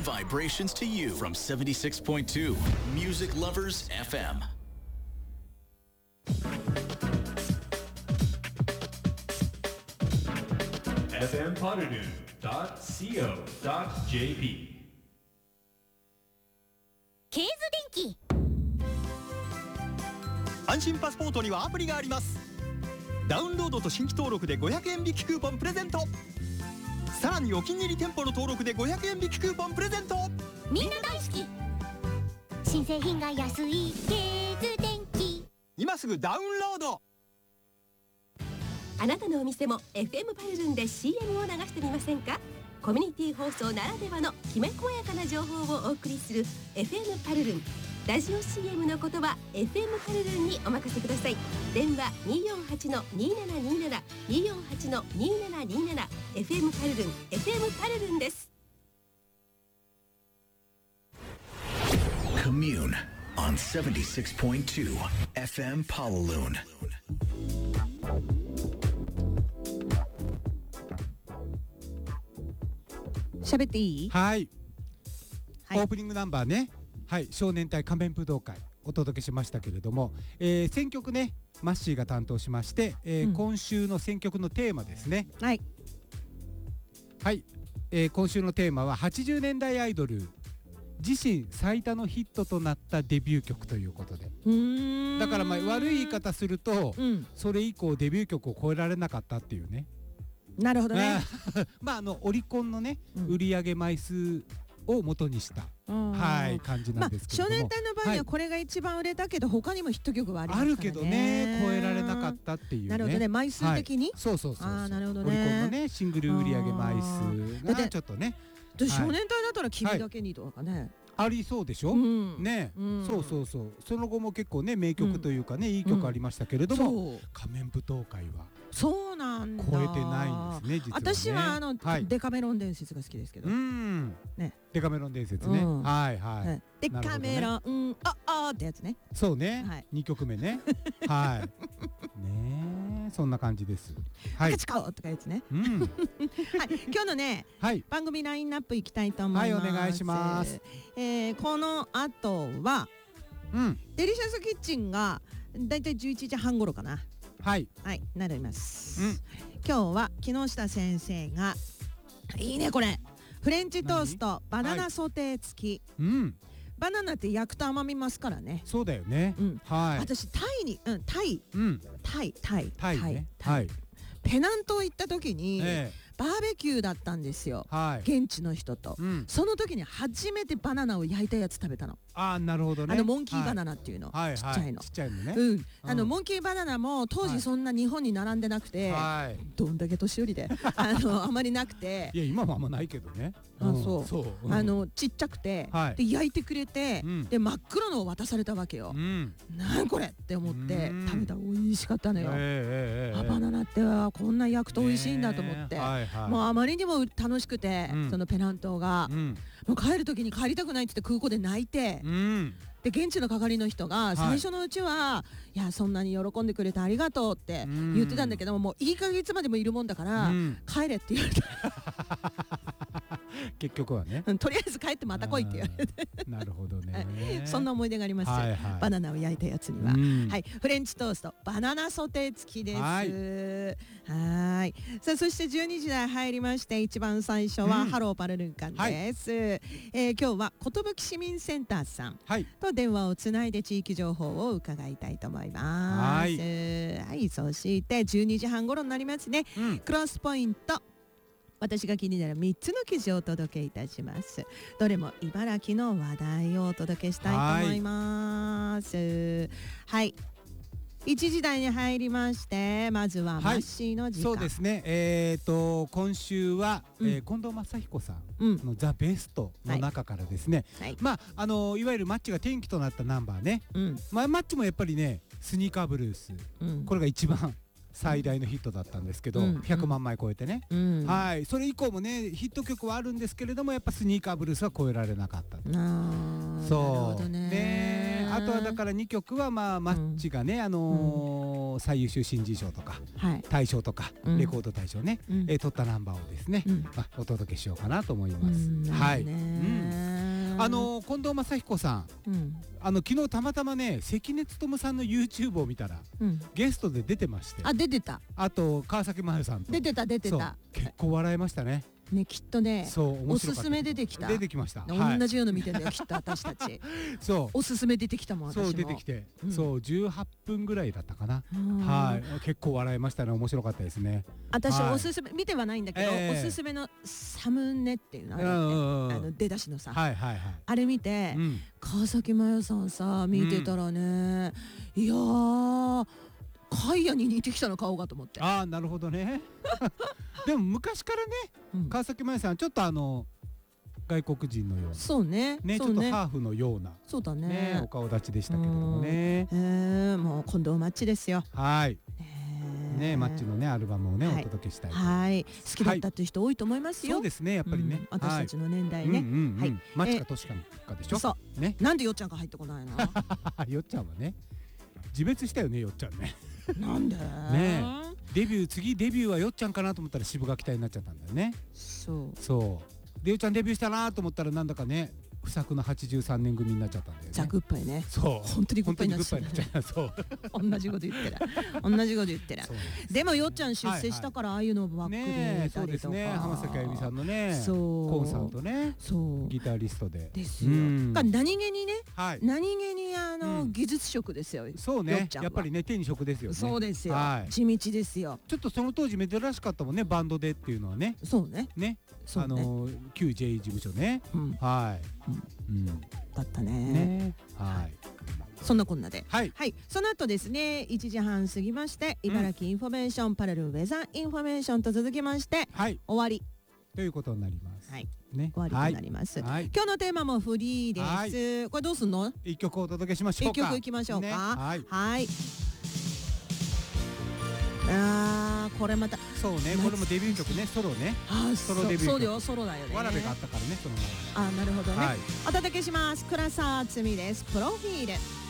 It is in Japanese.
vibrations to you from 76.2 Music Lovers FM. fmparunu.co.jp ケーズ電機。 安心パスポートにはアプリがあります。ダウンロードと新規登録で500円引きクーポンプレゼント。さらにお気に入り店舗の登録で500円引きクーポンプレゼント。 みんな大好き。新製品が安いケーズ電機。 今すぐダウンロード。 あなたのお店も FM パルルンで CM を流してみませんか？コミュニティ放送ならではのきめ細やかな情報をお送りする FM パルルン。ラジオ CM の言葉 FM パルルンにお任せください。電話 248-2727 248-2727 FM パルルン FM パルルンです。 Commune on 76.2 FM Palaloon. 喋っていい？ はい、 はい、 オープニングナンバーね、はい、少年隊仮面武道会お届けしましたけれども、選曲ねマッシーが担当しまして、今週の選曲のテーマですね。 はい、 はい、今週のテーマは80年代アイドル自身最多のヒットとなったデビュー曲ということで、だからまあ悪い言い方すると、それ以降デビュー曲を超えられなかったっていうね。 なるほどね。 まあオリコンのね、売上枚数を元にした、はい、感じなんですけれども、 少年隊の場合にはこれが一番売れたけど、他にもヒット曲はありますからね。 あるけどね、超えられなかったっていうね。 なるほどね、枚数的に、 そうそうそう。 なるほどね。 オリコンのねシングル売上枚数がちょっとね、 少年隊だったら君だけにとかね、 ありそうでしょ、ね、そうそうそう。その後も結構ね名曲というかね、いい曲ありましたけれども、仮面舞踏会はそうなんだ、 超えてないんですね、実はね。 私はデカメロン伝説が好きですけど、 ね、デカメロン伝説ね、はいはい、 デカメロンってやつね。 そうね、2曲目ね、はいね、そんな感じです。 はい、カチコとかやつね。はい、今日のね、番組ラインナップいきたいと思います。 はい、お願いします。 この後はデリシャスキッチンがだいたい11時半頃かな。はい、なります。今日は木下先生がいいね、これフレンチトーストバナナソテー付き。バナナって焼くと甘みますからね。 そうだよね。 私タイね、 ペナン島行った時にバーベキューだったんですよ、現地の人と。その時に初めてバナナを焼いたやつ食べたの。 なるほどね。 モンキーバナナっていうの、ちっちゃいの。 ちっちゃいのね。 モンキーバナナも当時そんな日本に並んでなくて、どんだけ年寄りであまりなくて。 いや今もあんまないけどね。 そう、ちっちゃくて、で焼いてくれて、で真っ黒のを渡されたわけよ。なんこれって思って食べたら美味しかったのよ。バナナってこんな焼くと美味しいんだと思って、もうあまりにも楽しくて、そのペナン島がもう帰る時に帰りたくないって言って空港で泣いて、で現地の係の人が最初のうちはいやそんなに喜んでくれてありがとうって言ってたんだけども、もういいか月までもいるもんだから帰れって言われた。 結局はね、 とりあえず帰ってまた来いって言われて。 なるほどね。 そんな思い出がありますよ、バナナを焼いたやつには。フレンチトーストバナナソテー付きです。はい。さあそして12時台入りまして、一番最初はハローパルルン館です。今日は寿市民センターさんと電話をつないで地域情報を伺いたいと思います。はい。そして12時半頃になりますね。クロスポイント、私が気になる3つの記事をお届けいたします。どれも茨城の話題をお届けしたいと思います。はい。1時台に入りまして、まずはマッシーの時間。 そうですね。今週は、近藤正彦さんのザ・ベストの中からですね、まあいわゆるマッチが転機となったナンバーね。マッチもやっぱりね、スニーカーブルース、これが一番最大のヒットだったんですけど、100万枚超えてね、はい、それ以降もねヒット曲はあるんですけれども、やっぱスニーカーブルースは超えられなかった。そうね。ああとはだから2曲はマッチがね最優秀新人賞とか大賞とかレコード大賞ね取ったナンバーをですねお届けしようかなと思います。はい。近藤真彦さん昨日たまたまね関根勤さんの YouTube を見たらゲストで出てまして、 出てた。 あと川崎麻世さんと出てた結構笑いましたね。 きっとねおすすめ出てきました。 同じような見てんだよきっと私たち。おすすめ出てきたもん。 そう出てきて18分ぐらいだったかな。結構笑いましたね。面白かったですね。 私おすすめ見てはないんだけどおすすめのサムネっていうの出だしのさあれ見て川崎麻世さんさ見てたらねいやカイヤに似てきたの顔がと思って。 なるほどね。でも昔からね川崎麻世さんちょっと外国人のようなそうねちょっとハーフのようなそうだねお顔立ちでしたけれどもね。 もう近藤マッチですよ。 はいねマッチのねアルバムをねお届けしたい。 はい好きだったっていう人多いと思いますよ。 そうですねやっぱりね私たちの年代ね。 マッチかトシかでしょ。 そうね。なんでよっちゃんが入ってこないの。 よっちゃんはね自滅したよねよっちゃんね。 なんでね次デビューはよっちゃんかなと思ったら渋垣隊になっちゃったんだよね。そうでよっちゃんデビューしたなと思ったらなんだかね不作の83年組になっちゃったんだよね。 ザ・グッバイね。 そう本当にグッバイになっちゃった。そう同じこと言ってる同じこと言ってる。でもよっちゃん出世したからああいうのばっかり見たりとか。 浜崎あゆみさんのねコンサートねギタリストでですよ。何気にね何気に技術職ですよ。 そうねやっぱりね手に職ですよね。 そうですよ地道ですよ。 ちょっとその当時珍しかったもんねバンドでっていうのはね。 そうね旧 J 事務所ねだったね。そんなこんなでその後ですね1時半過ぎまして茨城インフォメーションパラレルウェザーインフォメーションと続きまして終わりということになります。 終わりとなります。今日のテーマもフリーです。これどうすんの。 一曲お届けしましょうか。 一曲いきましょうか。はいこれまたそうねこれもデビュー曲ねソロねソロデビュー曲。 そうよソロだよね。 わらべがあったからねそのなるほどね。お届けします。倉沢つみですプロフィール。